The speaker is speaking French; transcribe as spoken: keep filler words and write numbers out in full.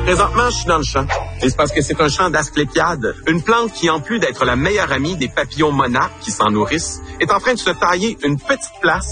Présentement, je suis dans le champ. Et c'est parce que c'est un champ d'asclépiade, une plante qui, en plus d'être la meilleure amie des papillons monarques qui s'en nourrissent, est en train de se tailler une petite place